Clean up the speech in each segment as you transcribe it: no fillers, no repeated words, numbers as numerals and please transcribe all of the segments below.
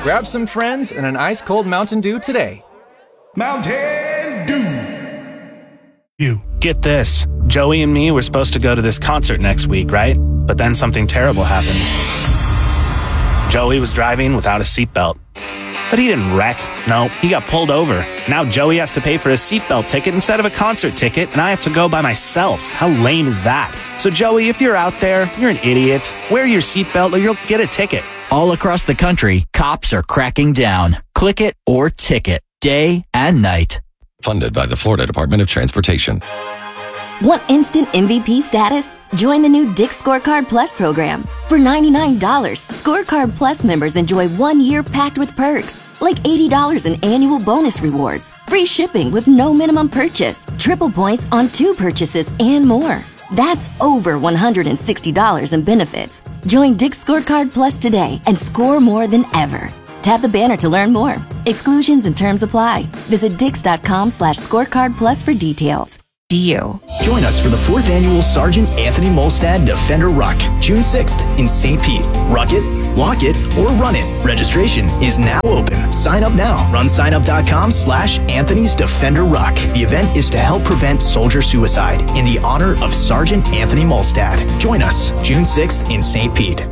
Grab some friends and an ice-cold Mountain Dew today. Mountain Dew. Get this. Joey and me were supposed to go to this concert next week, right? But then something terrible happened. Joey was driving without a seatbelt. But he didn't wreck. No, he got pulled over. Now Joey has to pay for a seatbelt ticket instead of a concert ticket, and I have to go by myself. How lame is that? So Joey, if you're out there, you're an idiot. Wear your seatbelt or you'll get a ticket. All across the country, cops are cracking down. Click it or ticket, day and night. Funded by the Florida Department of Transportation. Want instant MVP status? Join the new Dick's Scorecard Plus program. For $99, Scorecard Plus members enjoy 1 year packed with perks, like $80 in annual bonus rewards, free shipping with no minimum purchase, triple points on 2 purchases, and more. That's over $160 in benefits. Join Dick's Scorecard Plus today and score more than ever. Tap the banner to learn more. Exclusions and terms apply. Visit dix.com/scorecard plus for details. Join us for the 4th annual Sergeant Anthony Molstad Defender Ruck, June 6th in St. Pete. Ruck it, walk it, or run it. Registration is now open. Sign up now. RunSignup.com/Anthony's Defender Ruck. The event is to help prevent soldier suicide in the honor of Sergeant Anthony Molstad. Join us June 6th in St. Pete.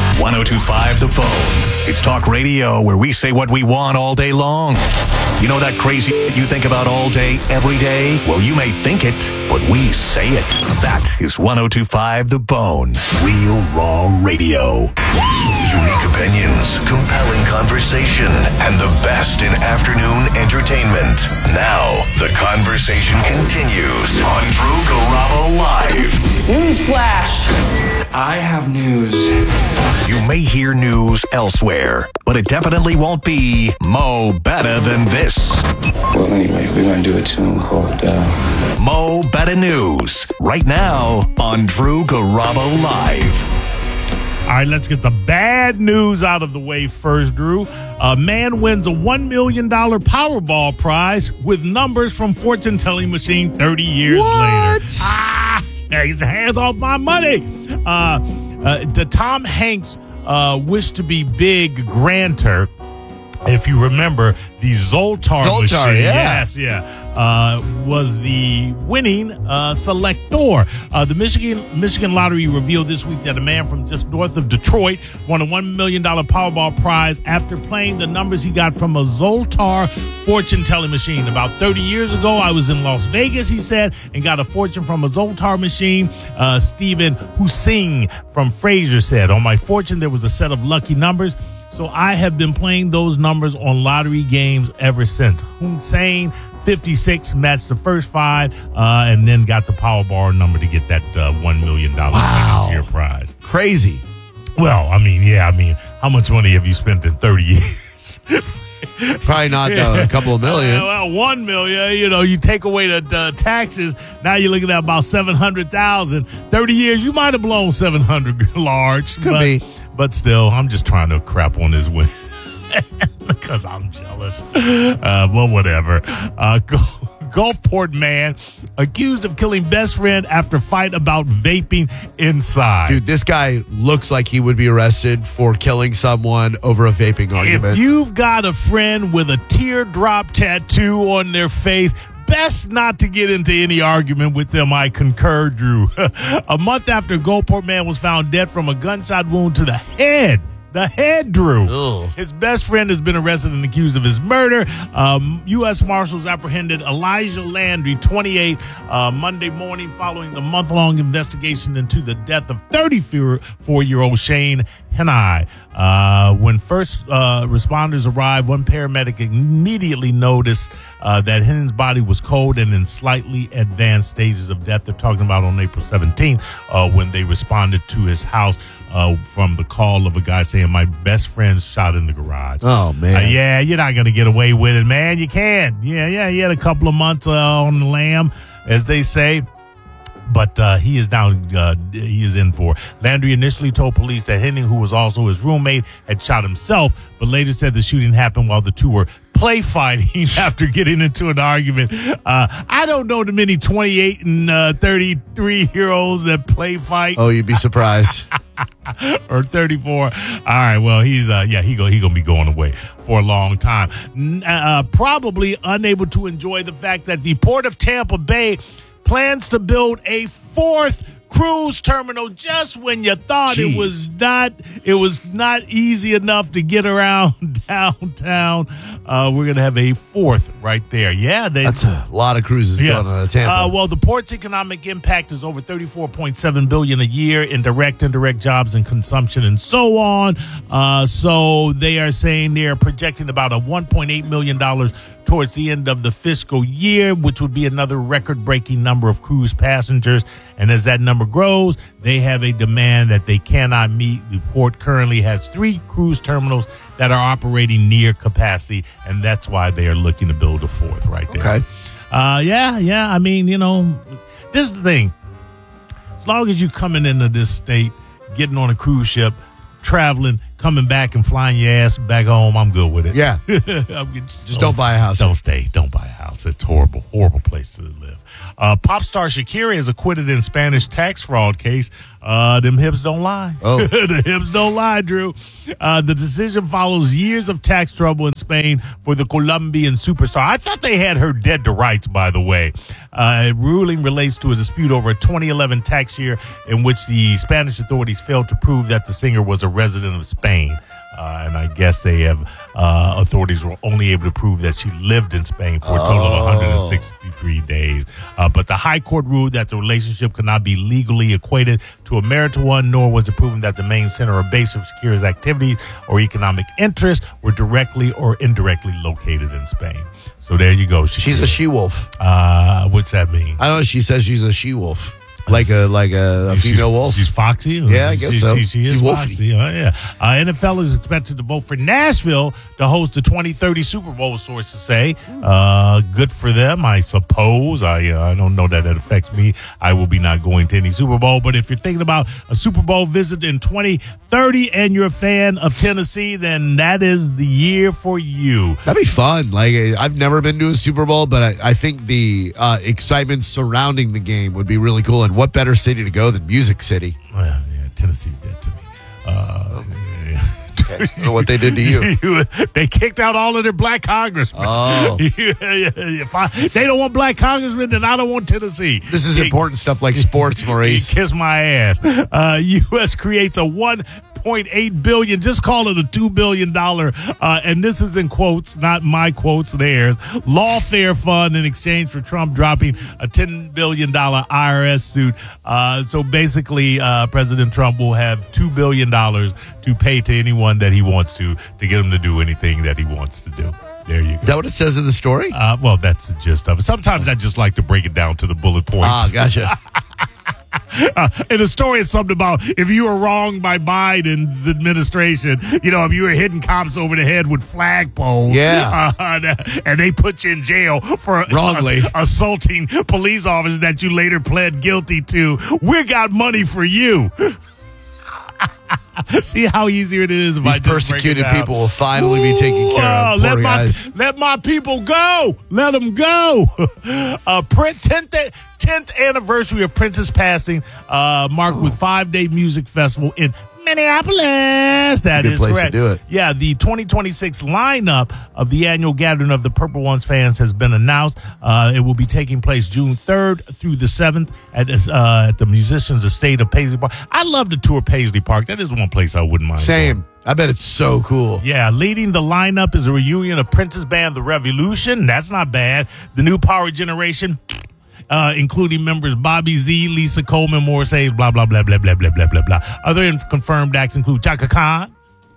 102.5 The Phone. It's talk radio where we say what we want all day long. You know that crazy you think about all day, every day? Well, you may think it, but we say it. That is 102.5 The Bone. Real raw radio. Unique opinions, compelling conversation, and the best in afternoon entertainment. Now, the conversation continues on Drew Garabo Live. Newsflash! I have news. You may hear news elsewhere, but it definitely won't be Mo Better Than This. Well, anyway, we're going to do a tune called Mo Better News, right now on Drew Garabo Live. All right, let's get the bad news out of the way first, Drew. A man wins a $1 million Powerball prize with numbers from fortune telling machine 30 years later. He's hands off my money. The Tom Hanks Wish to Be Big grantor, if you remember, the Zoltar machine. Yeah. Yes, was the winning selector. The Michigan Lottery revealed this week that a man from just north of Detroit won a $1 million Powerball prize after playing the numbers he got from a Zoltar fortune-telling machine. About 30 years ago, I was in Las Vegas, he said, and got a fortune from a Zoltar machine. Stephen Hussein from Fraser said, on my fortune, there was a set of lucky numbers. So I have been playing those numbers on lottery games ever since. Hussein, 56, matched the first 5, and then got the Powerball number to get that $1 million tier prize. Crazy. Well, I mean, how much money have you spent in 30 years? Probably not a couple of million. Well, 1 million, you take away the taxes, now you're looking at about 700,000. 30 years, you might have blown 700 large. Could be. But still, I'm just trying to crap on his win because I'm jealous. Well, whatever. Gulfport man accused of killing best friend after fight about vaping inside. Dude, this guy looks like he would be arrested for killing someone over a vaping argument. If you've got a friend with a teardrop tattoo on their face, best not to get into any argument with them. I concur, Drew. A month after Gulfport man was found dead from a gunshot wound to the head. The head, Drew. Ugh. His best friend has been arrested and accused of his murder. U.S. Marshals apprehended Elijah Landry, 28, Monday morning following the month-long investigation into the death of 34-year-old Shane Henai. When first responders arrived, one paramedic immediately noticed that Hennen's body was cold and in slightly advanced stages of death. They're talking about on April 17th when they responded to his house from the call of a guy saying, my best friend's shot in the garage. Oh, man. Yeah, you're not going to get away with it, man. You can't. Yeah, he had a couple of months on the lam, as they say. But he is now he is in for. Landry initially told police that Henning, who was also his roommate, had shot himself, but later said the shooting happened while the two were play fighting after getting into an argument. I don't know the many 28 and 33-year-olds that play fight. Oh, you'd be surprised. or 34. All right, well, he's he gonna be going away for a long time. Probably unable to enjoy the fact that the Port of Tampa Bay plans to build a fourth cruise terminal just when you thought it was not easy enough to get around downtown. We're gonna have a fourth right there. Yeah, that's a lot of cruises going on at Tampa. Well, the port's economic impact is over $34.7 billion a year in direct, indirect jobs and consumption and so on. So they are saying they're projecting about a $1.8 million towards the end of the fiscal year, which would be another record-breaking number of cruise passengers. And as that number grows, they have a demand that they cannot meet. The port currently has 3 cruise terminals that are operating near capacity, and that's why they are looking to build a fourth right there. Okay. I mean, this is the thing. As long as you're coming into this state, getting on a cruise ship, traveling, coming back and flying your ass back home, I'm good with it. Yeah. Just don't buy a house. Don't buy a house. It's horrible place to live. Pop star Shakira is acquitted in Spanish tax fraud case. Them hips don't lie. Oh. The hips don't lie, Drew. The decision follows years of tax trouble in Spain for the Colombian superstar. I thought they had her dead to rights, by the way. Ruling relates to a dispute over a 2011 tax year in which the Spanish authorities failed to prove that the singer was a resident of Spain. And I guess they have authorities were only able to prove that she lived in Spain for a total of 163 days. But the High Court ruled that the relationship could not be legally equated to a marital one, nor was it proven that the main center or base of Shakira's activities or economic interests were directly or indirectly located in Spain. So there you go. Shakira. She's a she-wolf. What's that mean? I don't know. She says she's a she-wolf. Like a female wolf. She's foxy? Yeah, I guess so. She is foxy. NFL is expected to vote for Nashville to host the 2030 Super Bowl, sources say. Good for them, I suppose. I don't know that it affects me. I will be not going to any Super Bowl. But if you're thinking about a Super Bowl visit in 2030 and you're a fan of Tennessee, then that is the year for you. That'd be fun. Like, I've never been to a Super Bowl, but I think the excitement surrounding the game would be really cool. And what better city to go than Music City? Well, yeah, Tennessee's dead to me. I don't know what they did to you. They kicked out all of their black congressmen. Oh. If they don't want black congressmen, then I don't want Tennessee. This is important stuff like sports, Maurice. Kiss my ass. U.S. creates a $1.8 billion, just call it a $2 billion, and this is in quotes, not my quotes, theirs, lawfare fund in exchange for Trump dropping a $10 billion IRS suit. So basically, President Trump will have $2 billion to pay to anyone that he wants to get him to do anything that he wants to do. There you go. Is that what it says in the story? Well, that's the gist of it. Sometimes I just like to break it down to the bullet points. Ah, gotcha. And the story is something about if you were wronged by Biden's administration, if you were hitting cops over the head with flagpoles, and they put you in jail for wrongly assaulting police officers that you later pled guilty to, we got money for you. See how easier it is if These I just persecuted people will finally be taken care of. Let my people go. Let them go. 10th anniversary of Prince's passing, marked with 5-day music festival in Minneapolis. That is place correct. To do it. Yeah, the 2026 lineup of the annual gathering of the Purple Ones fans has been announced. It will be taking place June 3rd through the 7th at the Musicians Estate of Paisley Park. I love to tour Paisley Park. That is one place I wouldn't mind. Same. Going. I bet it's so cool. Yeah, leading the lineup is a reunion of Prince's band, The Revolution. That's not bad. The new Power Generation, including members Bobby Z, Lisa Coleman, Morris Hayes, blah, blah, blah, blah, blah, blah, blah, blah, blah. Other confirmed acts include Chaka Khan,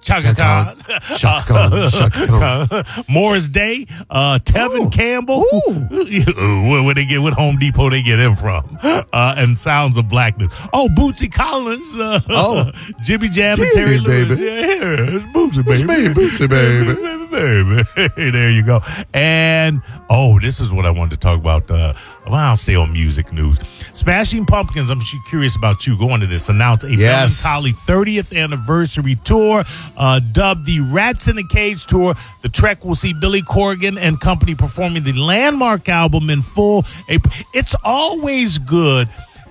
Morris Day, Tevin Campbell. What Home Depot they get him from? And Sounds of Blackness. Oh, Bootsy Collins. Jimmy Jam and Terry Lewis. Yeah, it's Bootsy, baby. Bootsy, baby. There you go. And, this is what I wanted to talk about. I'll stay on music news. Smashing Pumpkins, I'm curious about you going to this, announced a melancholy 30th anniversary tour, dubbed the Rats in a Cage Tour. The Trek will see Billy Corgan and company performing the landmark album in full. It's always good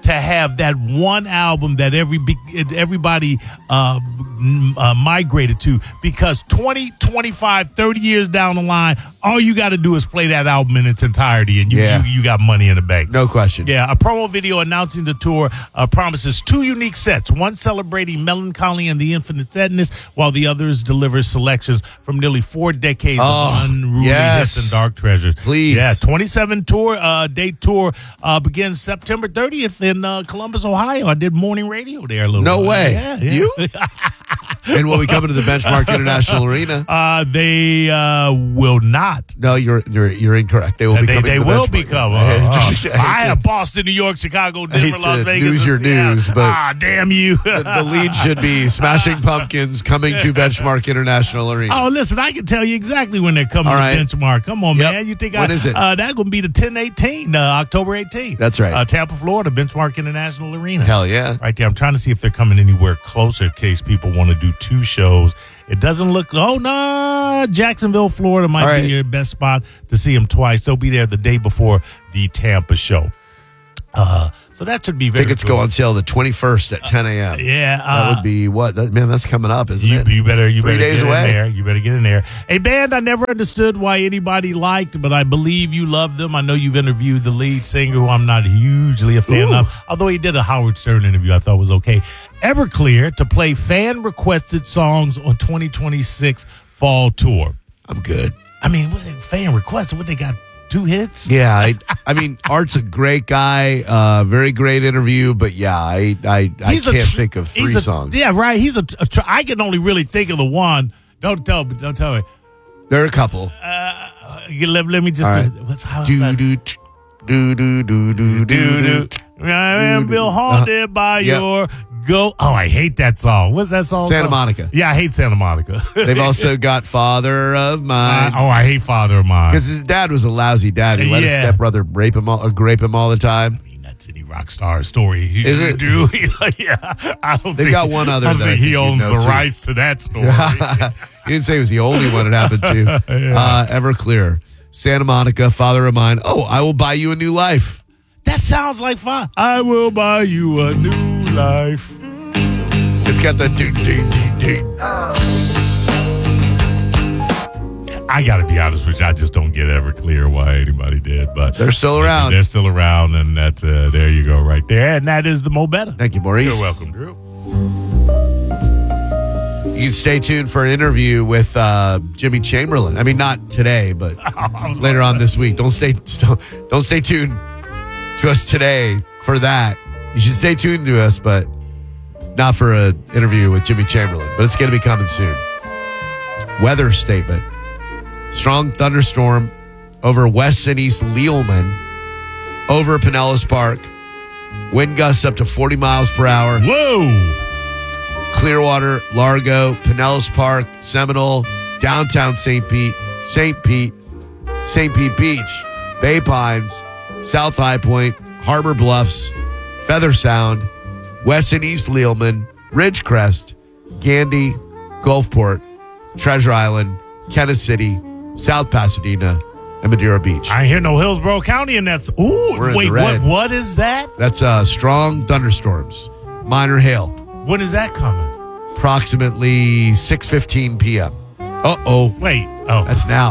to have that one album that everybody migrated to, because 20, 25, 30 years down the line, all you got to do is play that album in its entirety, and you got money in the bank. No question. Yeah, a promo video announcing the tour promises 2 unique sets, one celebrating melancholy and the infinite sadness, while the others deliver selections from nearly 4 decades of unruly hits and dark treasures. Please. Yeah, 27-day tour begins September 30th in Columbus, Ohio. I did morning radio there a little No while. way. Yeah. You? And will we come into the Benchmark International Arena? They will not. No, you're incorrect. They will be coming. They to the will Benchmark. become. I have Boston, New York, Chicago, Denver, Las Vegas. News your news, but damn you. the lead should be Smashing Pumpkins coming to Benchmark International Arena. Oh, listen, I can tell you exactly when they're coming All right. to Benchmark. Come on, Yep. man. You think when is it? That's going to be the 10-18, October 18th. That's right. Tampa, Florida, Benchmark International Arena. Hell yeah. Right there. I'm trying to see if they're coming anywhere closer in case people want to do 2 shows. It doesn't look. Oh no, Jacksonville, Florida might be your best spot to see them twice. They'll be there the day before the Tampa show. So that should be very Tickets cool. go on sale the 21st at 10 a.m. Yeah, that would be what? That's coming up, isn't it? You better 3 days get away. in there. You better get in there. A band I never understood why anybody liked, but I believe you love them. I know you've interviewed the lead singer, who I'm not hugely a fan of, although he did a Howard Stern interview I thought was okay. Everclear to play fan-requested songs on 2026 fall tour. I'm good. I mean, what they fan requested? What they got? 2 hits? Yeah, I mean, Art's a great guy, very great interview, but yeah, I can't think of 3 songs. Yeah, right. He's I can only really think of the one. Don't tell me. There are a couple. Let me just. All right. How's that? I am Bill haunted by your go. Oh, I hate that song. What's that song? Santa called? Monica. Yeah, I hate Santa Monica. They've also got Father of Mine. I hate Father of Mine. Because his dad was a lousy dad. He let his stepbrother grape him all the time. I mean, that's any rock star story. Is it? Yeah. I don't They've got one other I don't that I think think he you owns know, the too. rights to that story. He didn't say it was the only one it happened to. Everclear, Santa Monica, Father of Mine. Oh, I Will Buy You a New Life. That sounds like fun. I will buy you a new life. It's got the do. I got to be honest with you. I just don't get Everclear why anybody did, but They're still around. They're still around, and that's there you go right there, and that is the Mo Better. Thank you, Maurice. You're welcome, Drew. You can stay tuned for an interview with Jimmy Chamberlain. I mean, not today, but later on this week. Don't stay tuned to us today for that. You should stay tuned to us, but not for an interview with Jimmy Chamberlain. But it's going to be coming soon. Weather statement. Strong thunderstorm over West and East Leelman, over Pinellas Park. Wind gusts up to 40 miles per hour. Whoa! Clearwater, Largo, Pinellas Park, Seminole, downtown St. Pete Beach, Bay Pines, South High Point, Harbor Bluffs, Feather Sound, West and East Leelman, Ridgecrest, Gandy, Gulfport, Treasure Island, Kennis City, South Pasadena, and Madeira Beach. I hear no Hillsborough County, and that's We're in wait, the red. what is that? That's strong thunderstorms, minor hail. When is that coming? Approximately 6:15 p.m. Wait. Oh, That's now.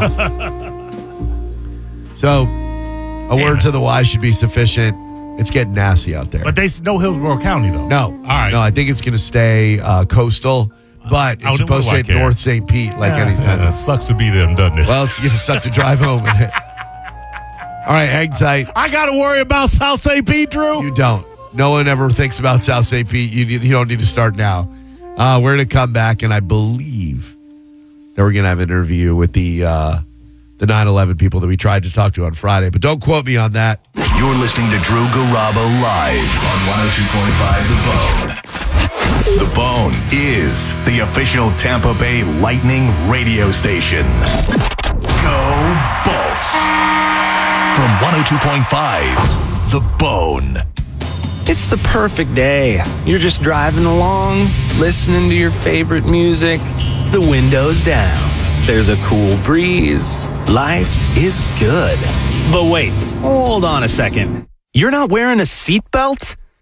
So, a word to the wise should be sufficient. It's getting nasty out there. but they no Hillsborough County though. No. All right. No, I think it's going to stay coastal, but it's supposed to hit North St. Pete like anytime. It sucks to be them, doesn't it? Well, it's going to suck to drive home. All right, hang tight. I got to worry about South St. Pete, Drew. You don't. No one ever thinks about South St. Pete. You don't need to start now. We're going to come back, and I believe that we're going to have an interview with the 9/11 people that we tried to talk to on Friday. But don't quote me on that. You're listening to Drew Garabo live on 102.5 The Bone. The Bone is the official Tampa Bay Lightning radio station. Go Bolts. From 102.5 The Bone. It's the perfect day. You're just driving along, listening to your favorite music, the windows down. There's a cool breeze. Life is good. But wait, hold on a second. You're not wearing a seatbelt?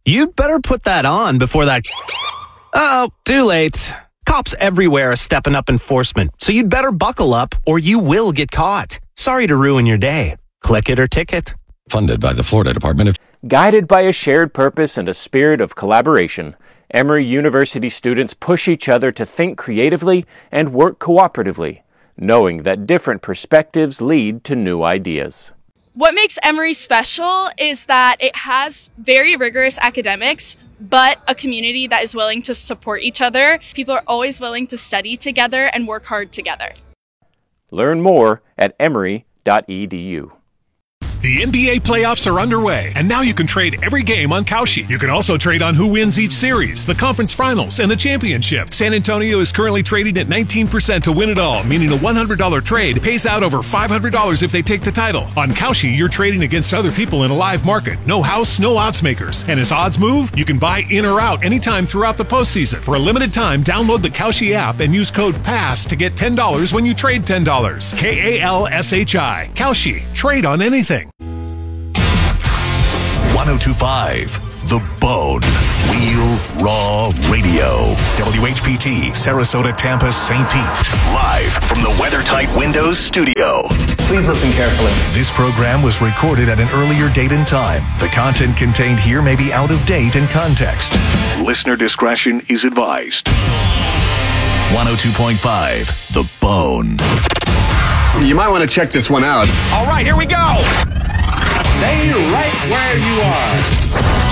You'd better put that on before that... Uh-oh, too late. Cops everywhere are stepping up enforcement, so you'd better buckle up or you will get caught. Sorry to ruin your day. Click it or ticket. Funded by the Florida Department of... Guided by a shared purpose and a spirit of collaboration, Emory University students push each other to think creatively and work cooperatively, knowing that different perspectives lead to new ideas. What makes Emory special is that it has very rigorous academics, but a community that is willing to support each other. People are always willing to study together and work hard together. Learn more at emory.edu. The NBA playoffs are underway, and now you can trade every game on Kalshi. You can also trade on who wins each series, the conference finals, and the championship. San Antonio is currently trading at 19% to win it all, meaning a $100 trade pays out over $500 if they take the title. On Kalshi, you're trading against other people in a live market. No house, no odds makers. And as odds move, you can buy in or out anytime throughout the postseason. For a limited time, download the Kalshi app and use code PASS to get $10 when you trade $10. KALSHI. Kalshi. Trade on anything. 1025 The Bone. Real Raw Radio. WHPT, Sarasota, Tampa, St. Pete. Live from the WeatherTight Windows studio. Please listen carefully. This program was recorded at an earlier date and time. The content contained here may be out of date and context. Listener discretion is advised. 102.5 The Bone. You might want to check this one out. All right, here we go. Stay right where you are.